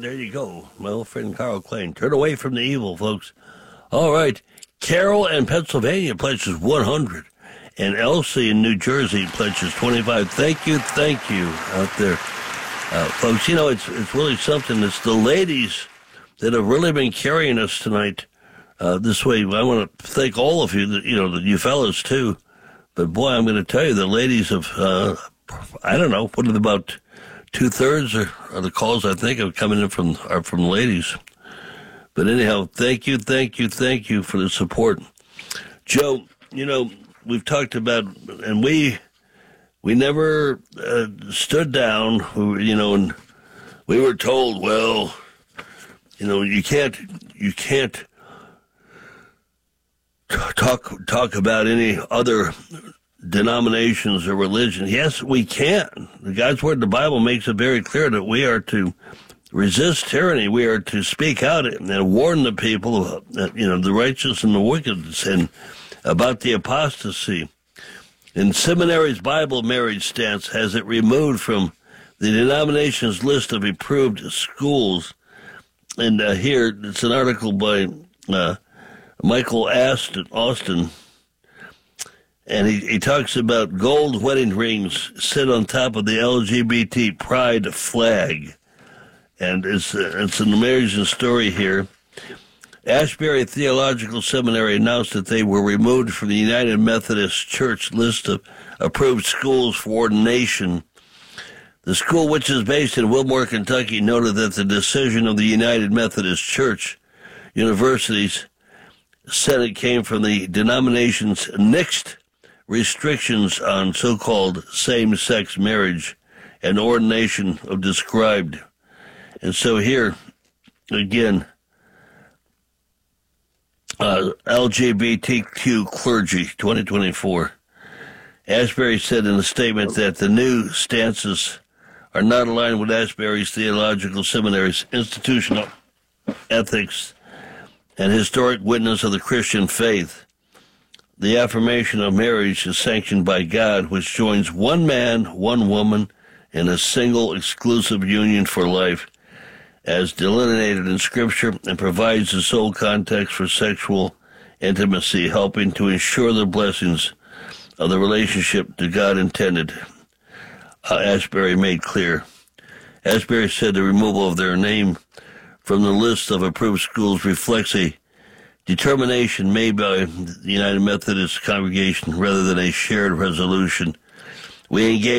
there you go. My old friend Carl Klein. Turn away from the evil, folks. All right. Carol in Pennsylvania pledges 100. And Elsie in New Jersey pledges 25. Thank you out there. Folks, you know, it's really something. It's the ladies that have really been carrying us tonight this way. I want to thank all of you, you fellas too. But boy, I'm going to tell you, the ladies have, I don't know, what are about 2/3 of the calls I think are coming in are from ladies. But anyhow, thank you for the support. Joe, we've talked about, and we never stood down, and we were told, well, you can't talk about any other denominations or religion. Yes, we can. The God's Word, the Bible, makes it very clear that we are to resist tyranny. We are to speak out and warn the people, the righteous and the wicked, and about the apostasy. And Seminary's Bible Marriage Stance has it removed from the denomination's list of approved schools. And here, it's an article by Michael Austin, and he talks about gold wedding rings sit on top of the LGBT pride flag. And it's an amazing story here. Asbury Theological Seminary announced that they were removed from the United Methodist Church list of approved schools for ordination. The school, which is based in Wilmore, Kentucky, noted that the decision of the United Methodist Church University's Senate came from the denomination's nixed restrictions on so-called same-sex marriage and ordination of described. And so here, again, LGBTQ clergy, 2024. Asbury said in a statement that the new stances are not aligned with Asbury's Theological Seminary's institutional ethics and historic witness of the Christian faith. The affirmation of marriage is sanctioned by God, which joins one man, one woman, in a single exclusive union for life, as delineated in Scripture, and provides the sole context for sexual intimacy, helping to ensure the blessings of the relationship that God intended. Asbury made clear. Asbury said the removal of their name from the list of approved schools reflects a determination made by the United Methodist congregation rather than a shared resolution. We engage